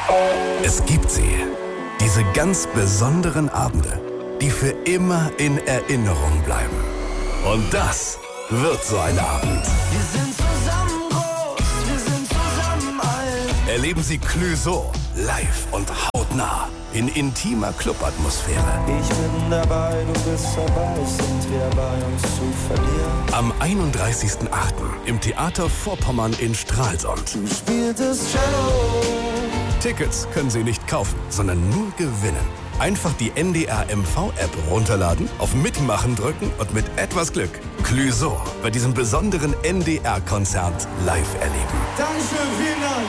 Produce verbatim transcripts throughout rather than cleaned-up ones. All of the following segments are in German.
Es gibt sie. Diese ganz besonderen Abende, die für immer in Erinnerung bleiben. Und das wird so ein Abend. Wir sind zusammen groß, wir sind zusammen alt. Erleben Sie Clouseau live und hautnah in intimer Clubatmosphäre. Ich bin dabei, du bist dabei, sind wir bei uns zu verlieren. Am einunddreißigsten achten im Theater Vorpommern in Stralsund. Du spieltest Cello. Tickets können Sie nicht kaufen, sondern nur gewinnen. Einfach die N D R M V-App runterladen, auf Mitmachen drücken und mit etwas Glück Clouseau bei diesem besonderen N D R-Konzert live erleben. Dankeschön, vielen Dank.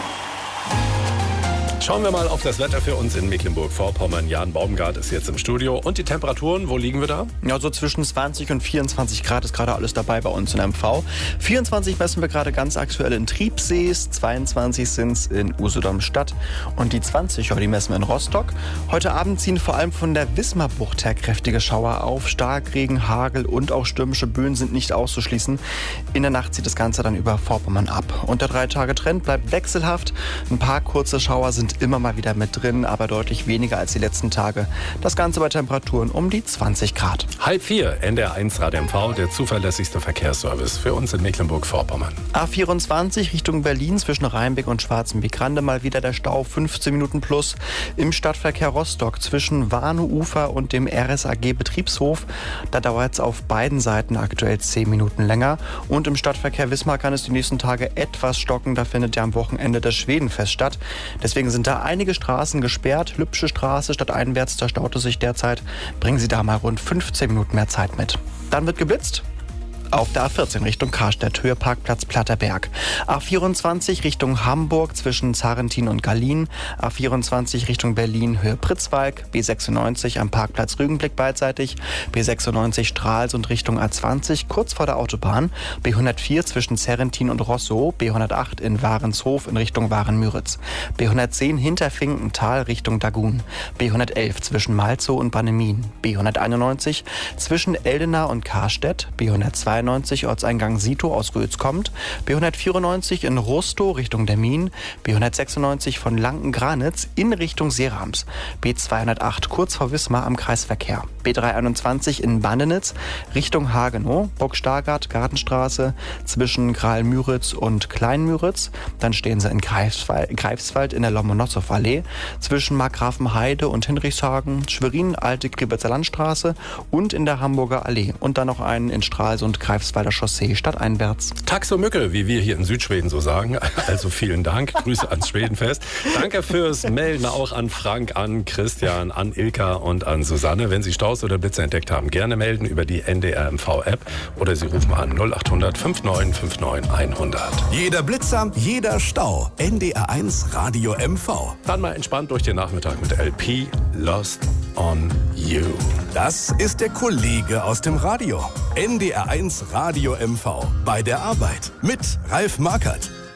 Schauen wir mal auf das Wetter für uns in Mecklenburg-Vorpommern. Jan Baumgart ist jetzt im Studio. Und die Temperaturen, wo liegen wir da? Ja, so zwischen zwanzig und vierundzwanzig Grad ist gerade alles dabei bei uns in M V. vierundzwanzig messen wir gerade ganz aktuell in Triebsees, zweiundzwanzig sind es in Usedom-Stadt und die zwanzig, ja, die messen wir in Rostock. Heute Abend ziehen vor allem von der Wismarbucht her kräftige Schauer auf. Starkregen, Hagel und auch stürmische Böen sind nicht auszuschließen. In der Nacht zieht das Ganze dann über Vorpommern ab. Und der Drei-Tage-Trend bleibt wechselhaft. Ein paar kurze Schauer sind immer mal wieder mit drin, aber deutlich weniger als die letzten Tage. Das Ganze bei Temperaturen um die zwanzig Grad. Halb vier, N D R eins Radio M V, der zuverlässigste Verkehrsservice für uns in Mecklenburg-Vorpommern. A vierundzwanzig Richtung Berlin zwischen Rheinbeck und Schwarzenbeck-Rande mal wieder der Stau, fünfzehn Minuten plus. Im Stadtverkehr Rostock zwischen Warneufer und dem R S A G-Betriebshof. Da dauert es auf beiden Seiten aktuell zehn Minuten länger. Und im Stadtverkehr Wismar kann es die nächsten Tage etwas stocken. Da findet ja am Wochenende das Schwedenfest statt. Deswegen sind da einige Straßen gesperrt. Lübsche Straße stadteinwärts, da staut es sich derzeit. Bringen Sie da mal rund fünfzehn Minuten mehr Zeit mit. Dann wird geblitzt. Auf der A vierzehn Richtung Karstedt, Höhe Parkplatz Platterberg. A vierundzwanzig Richtung Hamburg zwischen Zarentin und Gallien. A vierundzwanzig Richtung Berlin, Höhe Pritzwalk. B sechsundneunzig am Parkplatz Rügenblick beidseitig. B sechsundneunzig Stralsund Richtung A zwanzig kurz vor der Autobahn. B hundertvier zwischen Zerentin und Rosso. B hundertacht in Warenshof in Richtung Waren-Müritz. B hundertzehn hinter Finkenthal Richtung Dagun. B hundertelf zwischen Malzow und Bannemin. B hunderteinundneunzig zwischen Eldena und Karstedt. B hundertzweiundneunzig Ortseingang Sito aus Rötz kommt, B hundertvierundneunzig in Rostow Richtung Dermin, B hundertsechsundneunzig von Lanken-Granitz in Richtung Seerams, B zweihundertacht kurz vor Wismar am Kreisverkehr, B dreihunderteinundzwanzig in Bandenitz Richtung Hagenow, Burg-Stargard, Gartenstraße zwischen Graal-Müritz und Klein-Müritz, dann stehen sie in Greifswald, Greifswald in der Lomonossow-Allee, zwischen Markgrafenheide und Hinrichshagen, Schwerin, Alte Gribitzer Landstraße und in der Hamburger Allee und dann noch einen in Stralsund Greifswalder Chaussee stadteinwärts. Taxomücke, wie wir hier in Südschweden so sagen. Also vielen Dank. Grüße ans Schwedenfest. Danke fürs Melden auch an Frank, an Christian, an Ilka und an Susanne. Wenn Sie Staus oder Blitze entdeckt haben, gerne melden über die N D R M V-App oder Sie rufen an null acht hundert neunundfünfzig neunundfünfzig hundert. Jeder Blitzer, jeder Stau. N D R eins Radio M V. Dann mal entspannt durch den Nachmittag mit L P Lost on You. Das ist der Kollege aus dem Radio. N D R eins Radio M V. Bei der Arbeit mit Ralf Markert.